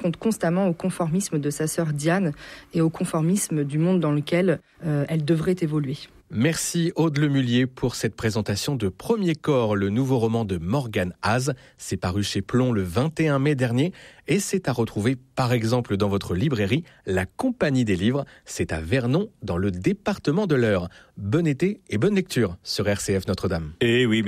compte constamment au conformisme de sa sœur Diane et au conformisme du monde dans lequel elle devrait évoluer. Merci Aude Lemullier pour cette présentation de Premier corps, le nouveau roman de Morgane Hase. C'est paru chez Plon le 21 mai dernier et c'est à retrouver par exemple dans votre librairie La Compagnie des Livres. C'est à Vernon dans le département de l'Eure. Bon été et bonne lecture sur RCF Notre-Dame. Et oui.